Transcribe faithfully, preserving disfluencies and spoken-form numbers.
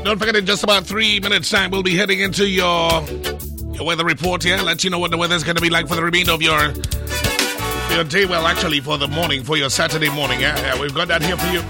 Don't forget, in just about three minutes' time, we'll be heading into your, your weather report here. Let you know what the weather's going to be like for the remainder of your, your day. Well, actually, for the morning, for your Saturday morning. Yeah, yeah, we've got that here for you.